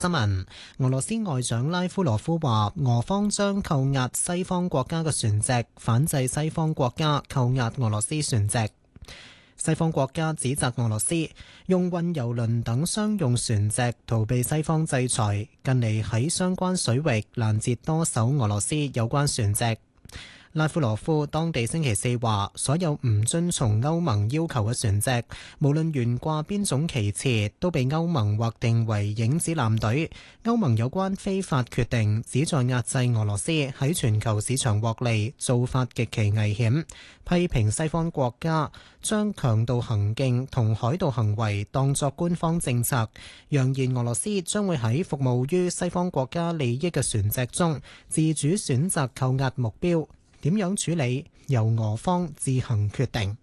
新聞：俄羅斯外長拉夫羅夫話，俄方將扣押西方國家嘅船隻，反制西方國家扣押俄羅斯船隻。西方國家指責俄羅斯用運油輪等商用船隻逃避西方制裁，近嚟喺相關水域攔截多艘俄羅斯有關船隻。拉夫羅夫當地星期四話，所有唔遵從歐盟要求嘅船隻，無論懸掛邊種旗幟，都被歐盟劃定為影子艦隊。歐盟有關非法決定旨在壓制俄羅斯喺全球市場獲利，做法極其危險，批評西方國家將強盜行徑同海盜行為當作官方政策，揚言俄羅斯將會喺服務於西方國家利益嘅船隻中自主選擇扣押目標。點樣處理，由俄方自行決定。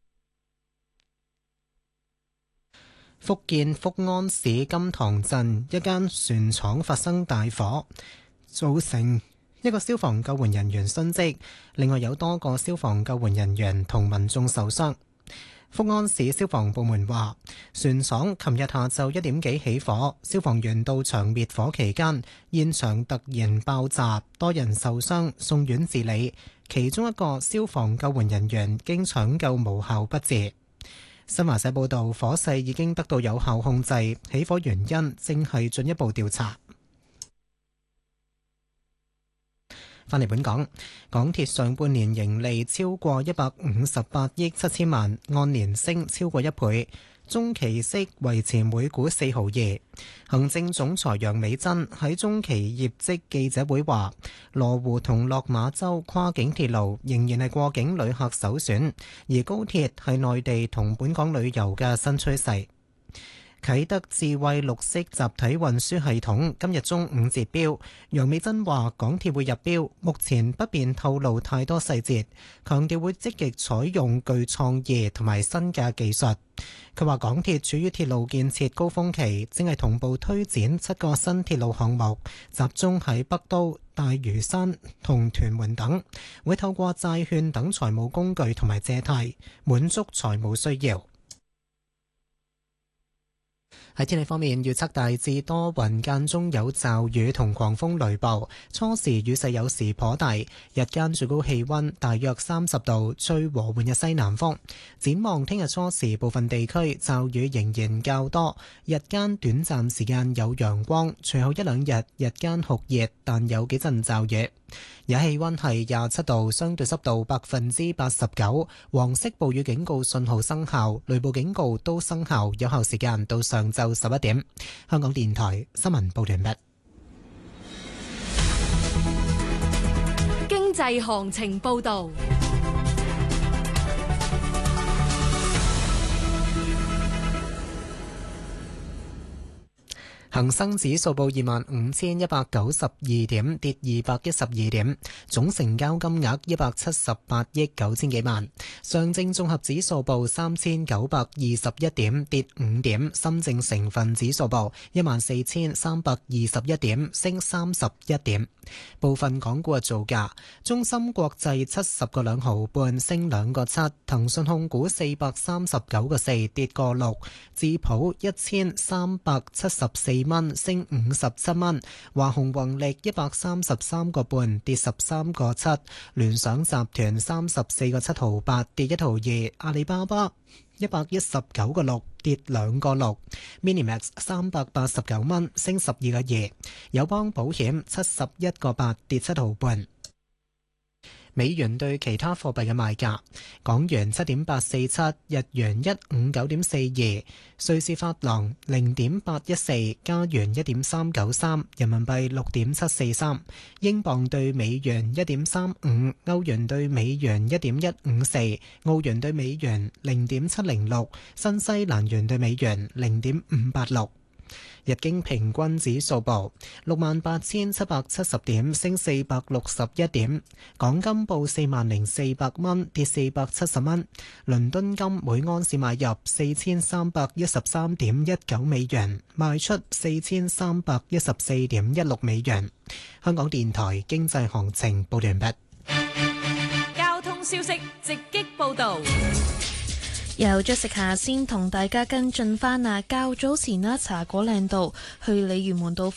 福建福安市金塘鎮一間船廠發生大火，造成一個消防救援人員殉職，另外有多個消防救援人員同民眾受傷。福安市消防部門話，船廠琴日下晝1點幾起火，消防員到場滅火期間，現場突然爆炸，多人受傷，送院治理。其中一個消防救援人員經搶救無效不治。新華社報道，火勢已經得到有效控制，起火原因正係進一步調查。返嚟本港，港鐵上半年盈利超過158億7千萬，按年升超過1倍，中期息維持每股4毫2。行政總裁楊美珍喺中期業績記者會話，羅湖同落馬洲跨境鐵路仍然係過境旅客首選，而高鐵係內地同本港旅遊嘅新趨勢。啟德智慧綠色集體運輸系統今日中午截標，楊美珍話港鐵會入標，目前不便透露太多細節，強調會積極採用具創意同埋新嘅技術。佢話港鐵處於鐵路建設高峰期，正係同步推展7個新鐵路項目，集中喺北都、大嶼山同屯門等，會透過債券等財務工具同埋借貸，滿足財務需要。喺天氣方面，預測大致多雲，間中有驟雨同狂風雷暴，初時雨勢有時頗大，日間最高氣溫大約30度，吹和緩嘅西南風。展望聽日初時部分地區驟雨仍然較多，日間短暫時間有陽光，隨後一兩日日間酷熱，但有幾陣驟雨。而家氣溫係27度，相對濕度89%，黃色暴雨警告信號生效，雷暴警告都生效，有效時間到上晝11點。香港電台新聞報完畢。 經濟行情報道。 恒生指數報25,192點，跌212點，總成交金額178億9千幾萬。上證綜合指數報3,921點，跌5點。深證成分指數報14,321點，升31點。部分港股嘅造價：中芯國際70個2毫半，升2個7；騰訊控股439個4，跌個6；智普1374蚊，升57蚊；華虹宏力133個半，跌13個7；聯想集團34個7毫8，跌1毫2；阿里巴巴119個6，跌2個6； Minimax 389蚊，升12個2；友邦保險71個8，跌7毫半。美元對其他貨幣嘅賣價：港元7.847，日元159.42，瑞士法郎0.814，加元1.393，人民幣6.743，英鎊對美元1.35，歐元對美元1.154，澳元對美元0.706，新西蘭元對美元0.586。日經平均指數報68,770點，升461點。港金報40,400蚊，跌470蚊。倫敦金每安士買入4313.19美元，賣出4314.16美元。香港電台經濟行情報完畢。 交通消息直擊報道。 由Jessica先同大家跟進返啊，較早前啦，茶果嶺道去鯉魚門道